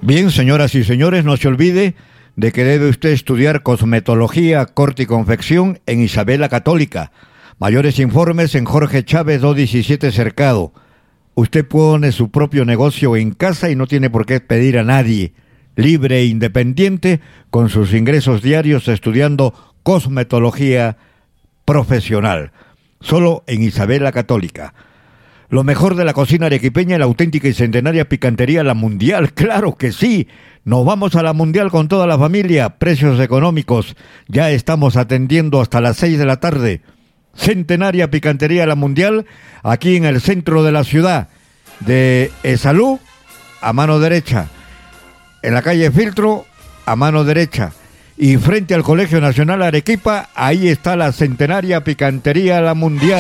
Bien, señoras y señores, no se olvide de que debe usted estudiar cosmetología, corte y confección en Isabel la Católica. Mayores informes en Jorge Chávez 217 Cercado. Usted pone su propio negocio en casa y no tiene por qué pedir a nadie. Libre e independiente, con sus ingresos diarios estudiando cosmetología profesional. Solo en Isabel la Católica. Lo mejor de la cocina arequipeña, la auténtica y centenaria picantería La Mundial. ¡Claro que sí! Nos vamos a La Mundial con toda la familia. Precios económicos. Ya estamos atendiendo hasta las 6 de la tarde. Centenaria picantería La Mundial, aquí en el centro de la ciudad. De Esalú, a mano derecha. En la calle Filtro, a mano derecha. Y frente al Colegio Nacional Arequipa, ahí está la centenaria picantería La Mundial.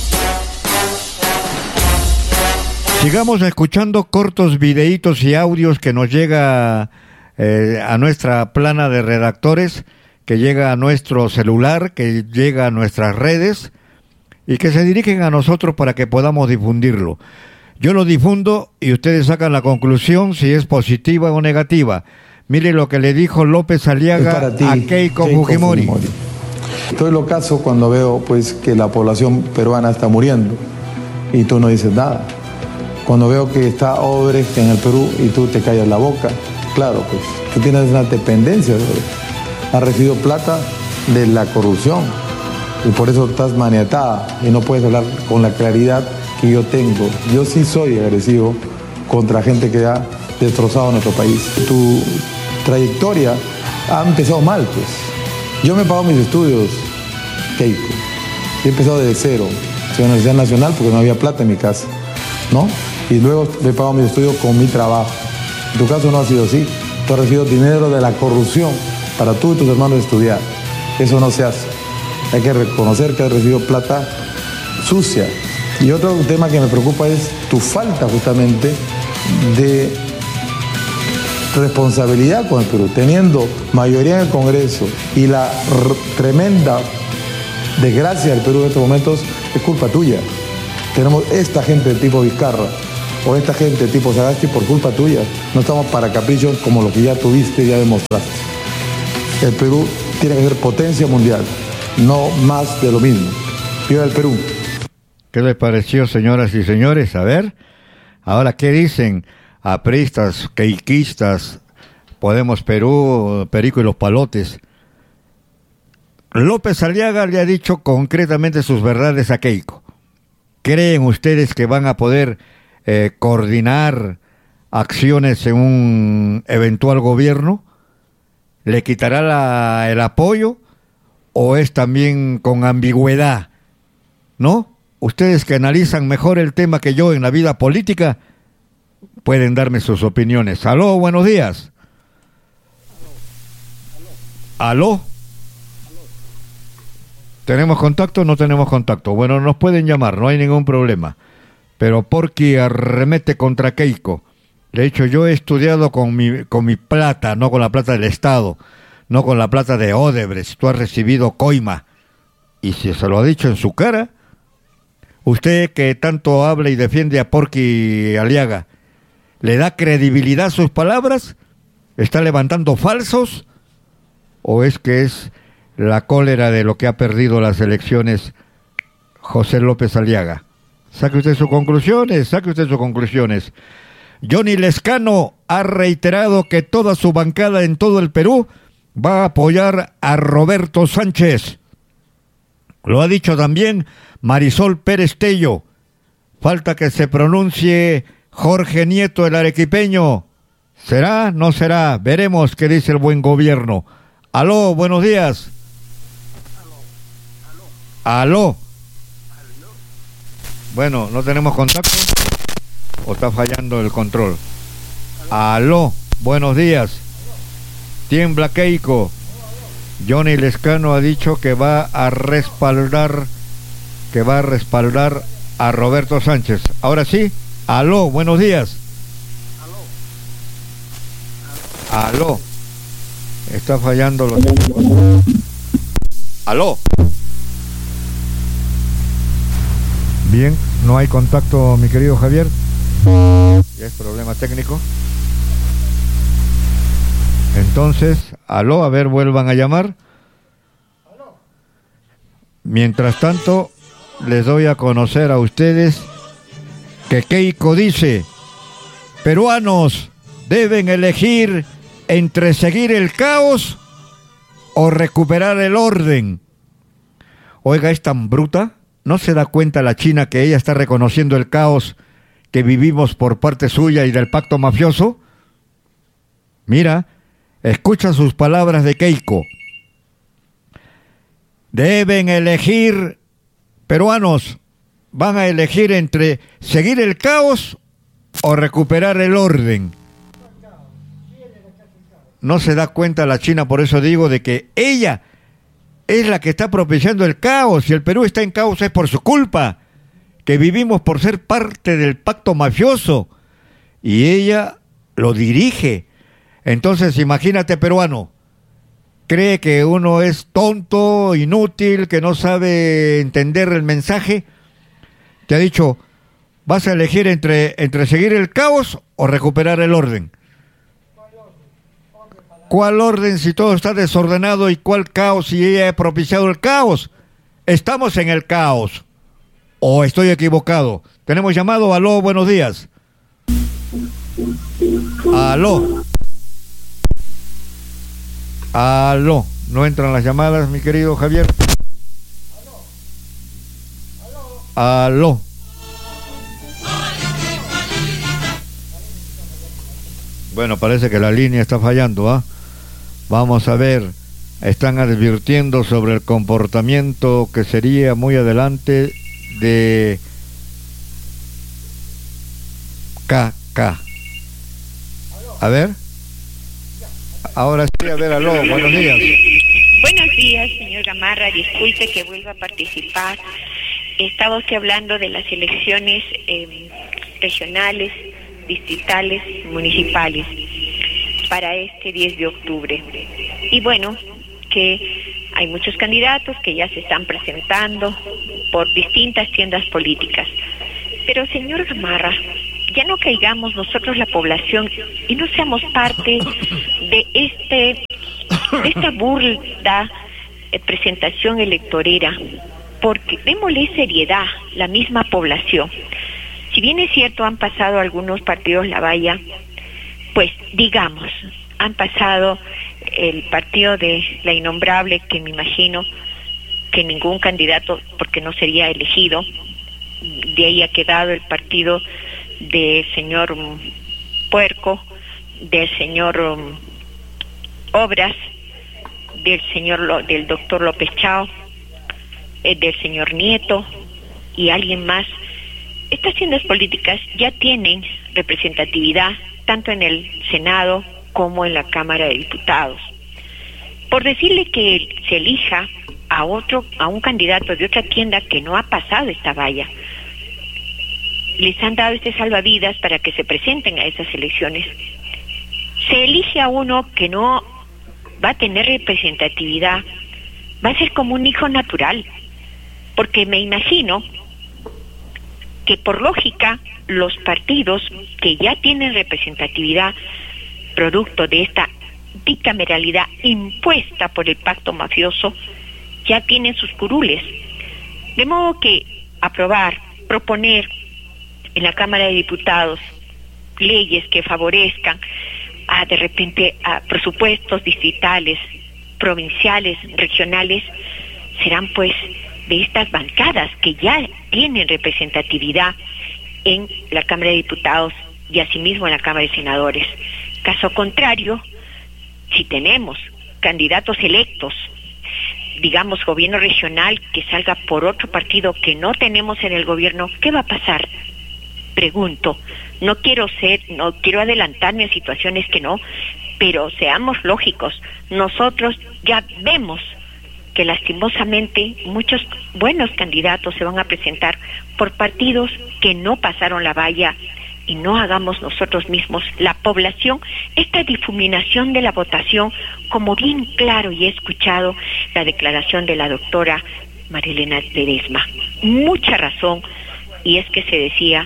Sigamos escuchando cortos videitos y audios que nos llega a nuestra plana de redactores, que llega a nuestro celular, que llega a nuestras redes y que se dirigen a nosotros para que podamos difundirlo. Yo lo difundo y ustedes sacan la conclusión si es positiva o negativa. Mire lo que le dijo López Aliaga a Keiko Fujimori. Estoy locazo cuando veo pues que la población peruana está muriendo y tú no dices nada. Cuando veo que está Odebrecht en el Perú y tú te callas la boca, claro, pues tú tienes una dependencia, has recibido plata de la corrupción y por eso estás maniatada y no puedes hablar con la claridad que yo tengo. Yo sí soy agresivo contra gente que ha destrozado nuestro país. Tu trayectoria ha empezado mal, pues. Yo me he pagado mis estudios, Keiko. He empezado desde cero, en la Universidad Nacional porque no había plata en mi casa, ¿no? Y luego me he pagado mis estudios con mi trabajo. En tu caso no ha sido así. Tú has recibido dinero de la corrupción para tú y tus hermanos estudiar. Eso no se hace. Hay que reconocer que has recibido plata sucia. Y otro tema que me preocupa es tu falta justamente de responsabilidad con el Perú. Teniendo mayoría en el Congreso y la tremenda desgracia del Perú en estos momentos, es culpa tuya. Tenemos esta gente de tipo Vizcarra o esta gente de tipo Sagasti por culpa tuya. No estamos para caprichos como lo que ya tuviste y ya demostraste. El Perú tiene que ser potencia mundial, no más de lo mismo. Viva el Perú. ¿Qué les pareció, señoras y señores? A ver, ahora, ¿qué dicen apristas, queiquistas, Podemos Perú, Perico y los Palotes? López Aliaga le ha dicho concretamente sus verdades a Keiko. ¿Creen ustedes que van a poder coordinar acciones en un eventual gobierno? ¿Le quitará el apoyo o es también con ambigüedad? ¿No? Ustedes que analizan mejor el tema que yo en la vida política pueden darme sus opiniones. Aló, buenos días. Aló. ¿Tenemos contacto o no tenemos contacto? Bueno, nos pueden llamar, no hay ningún problema. Pero Porky arremete contra Keiko. De hecho, yo he estudiado con mi plata, no con la plata del Estado, no con la plata de Odebrecht. Tú has recibido coima. Y si se lo ha dicho en su cara, usted que tanto habla y defiende a Porky Aliaga, ¿le da credibilidad a sus palabras? ¿Está levantando falsos? ¿O es que es la cólera de lo que ha perdido las elecciones José López Aliaga? Saque usted sus conclusiones, Johnny Lescano ha reiterado que toda su bancada en todo el Perú va a apoyar a Roberto Sánchez. Lo ha dicho también Marisol Pérez Tello. Falta que se pronuncie Jorge Nieto, el arequipeño. ¿Será? ¿No será? Veremos qué dice el buen gobierno. Aló, buenos días. Aló. Bueno, ¿no tenemos contacto? ¿O está fallando el control? Aló, buenos días. Tiembla Keiko. Johnny Lescano ha dicho que va a respaldar a Roberto Sánchez. Ahora sí. Aló, buenos días. Aló. Está fallando los... Aló. Bien, no hay contacto, mi querido Javier. Ya es problema técnico. Entonces, aló, a ver, vuelvan a llamar. Mientras tanto, les doy a conocer a ustedes que Keiko dice: peruanos deben elegir entre seguir el caos o recuperar el orden. Oiga, es tan bruta, ¿no se da cuenta la China que ella está reconociendo el caos que vivimos por parte suya y del pacto mafioso? Mira, escucha sus palabras de Keiko. Deben elegir, peruanos, van a elegir entre seguir el caos o recuperar el orden. No se da cuenta la China, por eso digo, de que ella es la que está propiciando el caos. Si el Perú está en caos es por su culpa, que vivimos por ser parte del pacto mafioso y ella lo dirige. Entonces imagínate, peruano, cree que uno es tonto, inútil, que no sabe entender el mensaje. Te ha dicho: vas a elegir entre seguir el caos o recuperar el orden. ¿Cuál orden si todo está desordenado? ¿Y cuál caos si ella ha propiciado el caos? Estamos en el caos. ¿O estoy equivocado? Tenemos llamado. Aló, buenos días. Aló. Aló. No entran las llamadas, mi querido Javier. Aló. Bueno, parece que la línea está fallando, ¿ah? Vamos a ver, están advirtiendo sobre el comportamiento que sería muy adelante de KK. A ver. Ahora sí, a ver, aló, buenos días. Buenos días, señor Gamarra, disculpe que vuelva a participar. Estaba usted hablando de las elecciones regionales, distritales, municipales para este 10 de octubre. Y bueno, que hay muchos candidatos que ya se están presentando por distintas tiendas políticas. Pero, señor Gamarra, ya no caigamos nosotros la población y no seamos parte de esta burda presentación electorera, porque démosle seriedad la misma población. Si bien es cierto, han pasado algunos partidos la valla, pues digamos, han pasado el partido de la innombrable, que me imagino que ningún candidato, porque no sería elegido, de ahí ha quedado el partido del señor Puerco, del señor Obras, del doctor López Chao, del señor Nieto y alguien más. Estas tiendas políticas ya tienen representatividad tanto en el Senado como en la Cámara de Diputados. Por decirle que se elija a un candidato de otra tienda que no ha pasado esta valla, les han dado este salvavidas para que se presenten a esas elecciones. Se elige a uno que no va a tener representatividad, va a ser como un hijo natural, porque me imagino que por lógica los partidos que ya tienen representatividad producto de esta bicameralidad impuesta por el pacto mafioso ya tienen sus curules, de modo que proponer en la Cámara de Diputados leyes que favorezcan de repente a presupuestos distritales, provinciales, regionales, serán pues de estas bancadas que ya tienen representatividad en la Cámara de Diputados y asimismo en la Cámara de Senadores. Caso contrario, si tenemos candidatos electos, digamos gobierno regional, que salga por otro partido que no tenemos en el gobierno, ¿qué va a pasar? Pregunto, no quiero adelantarme a situaciones que no, pero seamos lógicos, nosotros ya vemos que lastimosamente muchos buenos candidatos se van a presentar por partidos que no pasaron la valla, y no hagamos nosotros mismos, la población, esta difuminación de la votación, como bien claro y he escuchado la declaración de la doctora Marilena Ledesma. Mucha razón, y es que se decía,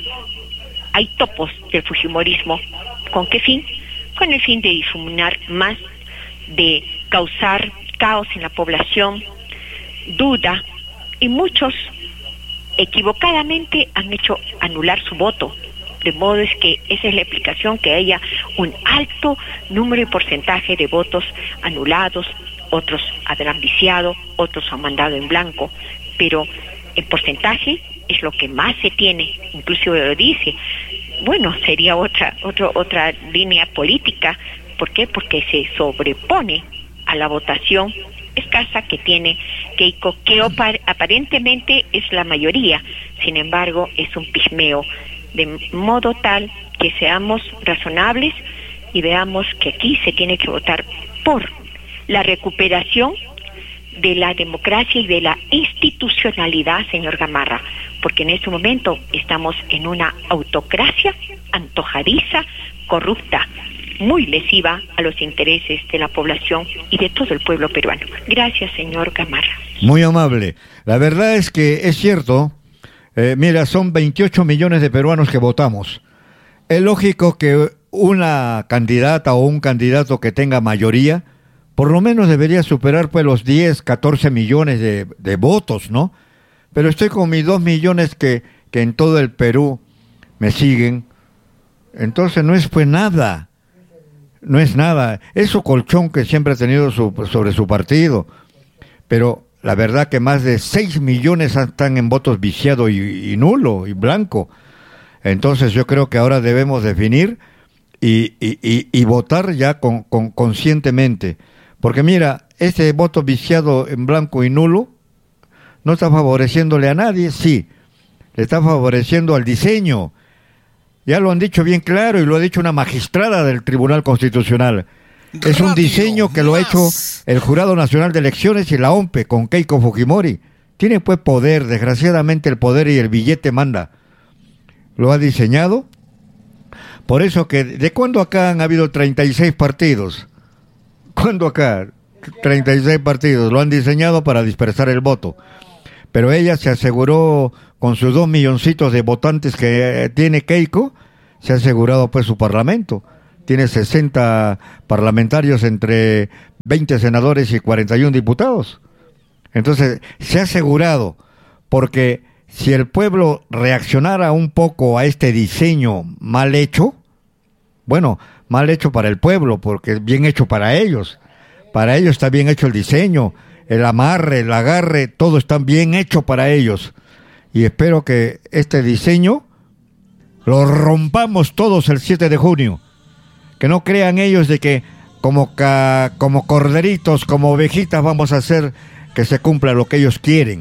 hay topos del fujimorismo. ¿Con qué fin? Con el fin de difuminar más de causar caos en la población, duda, y muchos equivocadamente han hecho anular su voto. De modo es que esa es la explicación, que haya un alto número y porcentaje de votos anulados, otros habrán viciado, otros han mandado en blanco, pero el porcentaje es lo que más se tiene, inclusive lo dice. Bueno, sería otra línea política. ¿Por qué? Porque se sobrepone a la votación escasa que tiene Keiko, que aparentemente es la mayoría, sin embargo es un pigmeo, de modo tal que seamos razonables y veamos que aquí se tiene que votar por la recuperación de la democracia y de la institucionalidad, señor Gamarra, porque en este momento estamos en una autocracia antojadiza, corrupta, muy lesiva a los intereses de la población y de todo el pueblo peruano. Gracias, señor Gamarra. Muy amable. La verdad es que es cierto. Mira, son 28 millones de peruanos que votamos. Es lógico que una candidata o un candidato que tenga mayoría, por lo menos debería superar pues los 10, 14 millones de votos, ¿no? Pero estoy con mis 2 millones que en todo el Perú me siguen. Entonces no es pues nada. No es nada. Es su colchón que siempre ha tenido sobre su partido. Pero la verdad que más de 6 millones están en votos viciado y nulo y blanco. Entonces yo creo que ahora debemos definir y votar ya conscientemente. Porque mira, este voto viciado en blanco y nulo no está favoreciéndole a nadie, sí, le está favoreciendo al diseño. Ya lo han dicho bien claro y lo ha dicho una magistrada del Tribunal Constitucional. Es un diseño que lo ha hecho el Jurado Nacional de Elecciones y la OMPE con Keiko Fujimori. Tiene pues poder, desgraciadamente el poder y el billete manda. Lo ha diseñado. Por eso que, ¿de cuándo acá han habido 36 partidos? ¿Cuándo acá? 36 partidos. Lo han diseñado para dispersar el voto. Pero ella se aseguró, con sus 2 milloncitos de votantes que tiene Keiko, se ha asegurado pues su parlamento. Tiene 60 parlamentarios entre 20 senadores y 41 diputados. Entonces, se ha asegurado, porque si el pueblo reaccionara un poco a este diseño mal hecho, bueno, mal hecho para el pueblo, porque es bien hecho para ellos. Para ellos está bien hecho el diseño, el amarre, el agarre, todo está bien hecho para ellos. Y espero que este diseño lo rompamos todos el 7 de junio. Que no crean ellos de que como corderitos, como ovejitas vamos a hacer que se cumpla lo que ellos quieren.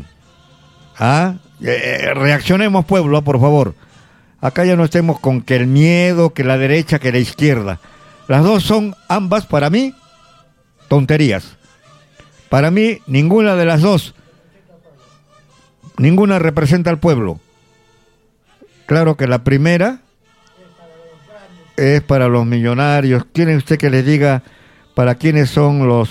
Reaccionemos, pueblo, por favor. Acá ya no estemos con que el miedo, que la derecha, que la izquierda. Las dos son, ambas, para mí, tonterías. Para mí, ninguna de las dos, ninguna representa al pueblo. Claro que la primera es para los millonarios. ¿Quiere usted que les diga para quiénes son los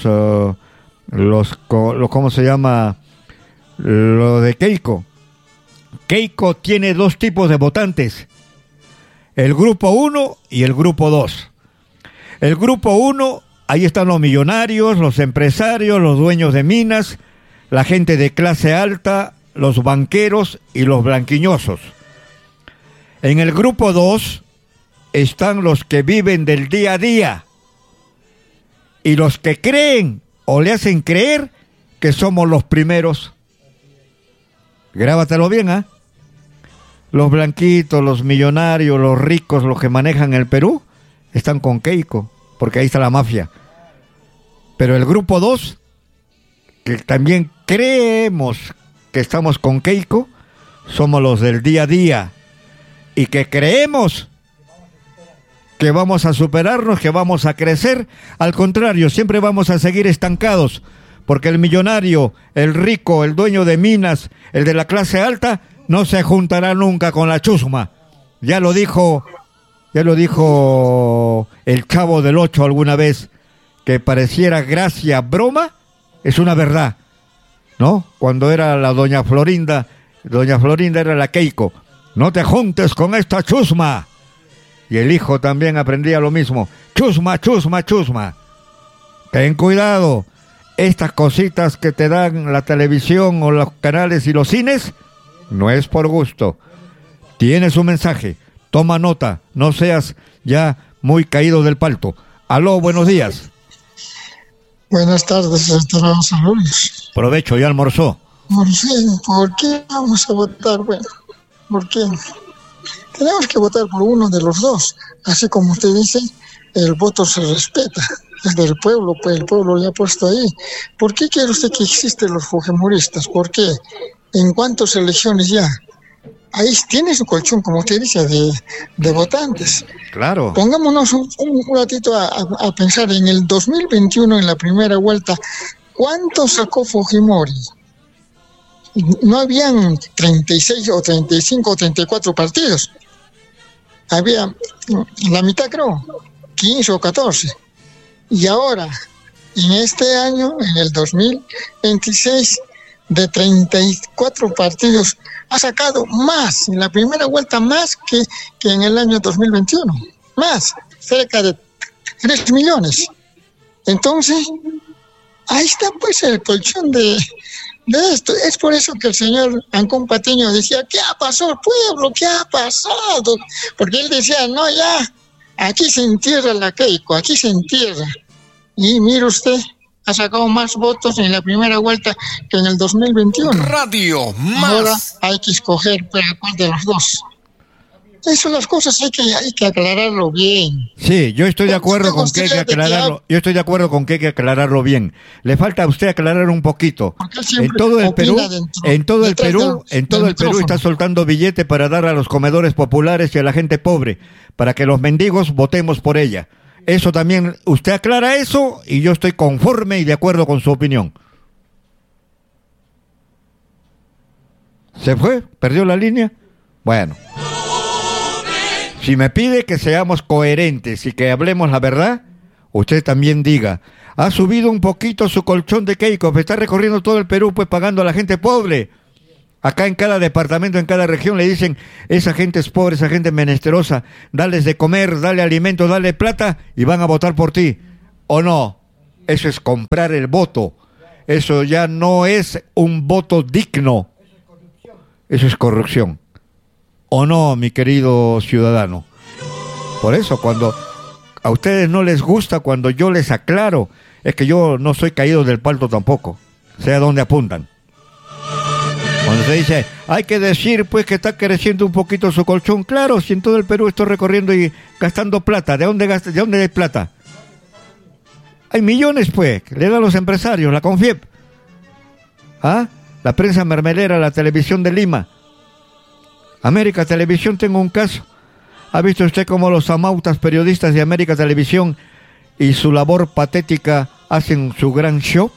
¿cómo se llama? Lo de Keiko. Keiko tiene 2 tipos de votantes. El grupo 1 y el grupo 2. El grupo 1, ahí están los millonarios, los empresarios, los dueños de minas, la gente de clase alta, los banqueros y los blanquiñosos. En el grupo 2 están los que viven del día a día y los que creen o le hacen creer que somos los primeros. Grábatelo bien, ¿ah? Los blanquitos, los millonarios, los ricos, los que manejan el Perú, están con Keiko, porque ahí está la mafia. Pero el grupo 2, que también creemos que estamos con Keiko, somos los del día a día, y que creemos que vamos a superarnos, que vamos a crecer. Al contrario, siempre vamos a seguir estancados, porque el millonario, el rico, el dueño de minas, el de la clase alta, no se juntará nunca con la chusma. Ya lo dijo el Chavo del Ocho alguna vez, que pareciera gracia, broma, es una verdad, ¿no? Cuando era la doña Florinda era la Keiko. No te juntes con esta chusma. Y el hijo también aprendía lo mismo. Chusma, chusma, chusma. Ten cuidado. Estas cositas que te dan la televisión o los canales y los cines, no es por gusto. Tienes un mensaje. Toma nota. No seas ya muy caído del palto. Aló, buenos días. Buenas tardes, estimados alumnos. Provecho, ¿ya almorzó? ¿Por qué vamos a votar? Bueno, ¿por qué? Tenemos que votar por uno de los dos. Así como usted dice, el voto se respeta. Es del pueblo, pues el pueblo le ha puesto ahí. ¿Por qué quiere usted que existen los fujimoristas? ¿Por qué? ¿En cuántas elecciones ya? Ahí tiene su colchón, como usted dice, de votantes. Claro. Pongámonos un ratito a pensar en el 2021, en la primera vuelta, ¿cuánto sacó Fujimori? No habían 36 o 35 o 34 partidos. Había la mitad, creo, 15 o 14. Y ahora, en este año, en el 2026, de 34 partidos, ha sacado más, en la primera vuelta más que en el año 2021. Más, cerca de 3 millones. Entonces, ahí está pues el colchón de esto. Es por eso que el señor Ancón Patiño decía, ¿qué ha pasado al pueblo? ¿Qué ha pasado? Porque él decía, no, ya, aquí se entierra la Keiko, aquí se entierra. Y mire usted, ha sacado más votos en la primera vuelta que en el 2021. Radio Más. Ahora hay que escoger para cuál de los dos. Eso, las cosas hay que aclararlo bien. Sí, yo estoy de acuerdo con que hay que aclararlo. Yo estoy de acuerdo con que hay que aclararlo bien. Le falta a usted aclarar un poquito. En todo el Perú está soltando billete para dar a los comedores populares y a la gente pobre, para que los mendigos votemos por ella. Eso también, usted aclara eso y yo estoy conforme y de acuerdo con su opinión. ¿Se fue? ¿Perdió la línea? Bueno. Si me pide que seamos coherentes y que hablemos la verdad, usted también diga, ha subido un poquito su colchón de Keiko, está recorriendo todo el Perú pues pagando a la gente pobre. Acá en cada departamento, en cada región le dicen, esa gente es pobre, esa gente es menesterosa, dales de comer, dale alimento, dale plata y van a votar por ti. ¿O no? Eso es comprar el voto. Eso ya no es un voto digno. Eso es corrupción. ¿O no, mi querido ciudadano? Por eso, cuando a ustedes no les gusta, cuando yo les aclaro, es que yo no soy caído del palto tampoco, sea donde apuntan. Cuando se dice, hay que decir pues que está creciendo un poquito su colchón, claro, si en todo el Perú estoy recorriendo y gastando plata, ¿de dónde hay plata? Hay millones pues, que le dan los empresarios, la Confiep, la prensa mermelera, la televisión de Lima, América Televisión. Tengo un caso. ¿Ha visto usted cómo los amautas periodistas de América Televisión y su labor patética hacen su gran show?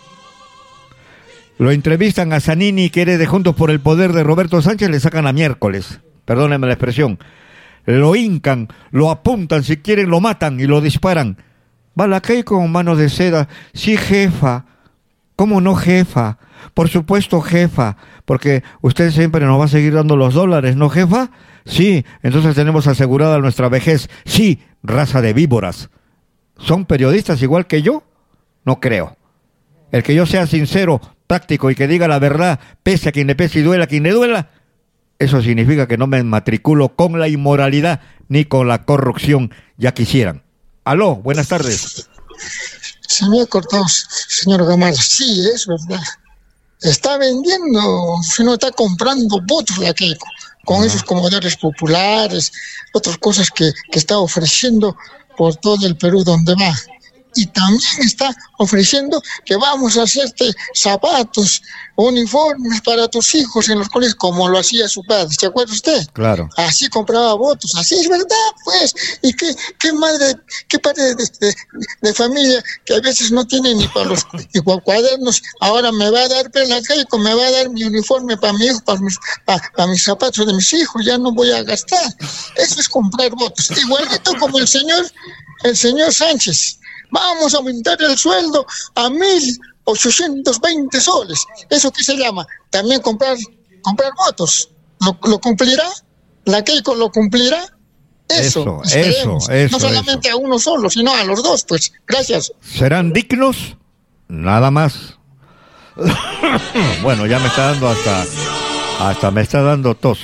Lo entrevistan a Zanini, que eres de Juntos por el Poder de Roberto Sánchez, le sacan a miércoles, perdónenme la expresión. Lo hincan, lo apuntan, si quieren lo matan y lo disparan. Va la Keiko con manos de seda. Sí, jefa. ¿Cómo no, jefa? Por supuesto, jefa, porque usted siempre nos va a seguir dando los dólares, ¿no, jefa? Sí, entonces tenemos asegurada nuestra vejez. Sí, raza de víboras. ¿Son periodistas igual que yo? No creo. El que yo sea sincero, práctico y que diga la verdad, pese a quien le pese y duela a quien le duela, eso significa que no me matriculo con la inmoralidad ni con la corrupción, ya quisieran. Aló, buenas tardes. Se me ha cortado, señor Gamarra. Sí, es verdad. Está vendiendo, si no está comprando votos la Keiko, con esos comedores populares, otras cosas que está ofreciendo por todo el Perú donde va. Y también está ofreciendo que vamos a hacerte zapatos, uniformes para tus hijos en los colegios, como lo hacía su padre. ¿Se acuerda usted? Claro. Así compraba votos, así es verdad, pues. Y qué madre, qué padre de familia que a veces no tiene ni para los cuadernos. Ahora me va a dar la Keiko, me va a dar mi uniforme para mi hijo, para mis zapatos de mis hijos. Ya no voy a gastar. Eso es comprar votos. Igualito como el señor Sánchez. Vamos a aumentar el sueldo a 1.820 soles. ¿Eso qué se llama? También comprar votos. ¿Lo cumplirá? ¿La Keiko lo cumplirá? Eso. No solamente a uno solo, sino a los dos, pues. Gracias. ¿Serán dignos? Nada más. Bueno, ya me está dando hasta me está dando tos.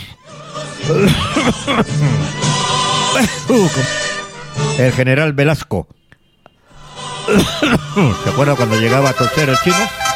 El general Velasco. ¿Se acuerda cuando llegaba a toser el chino?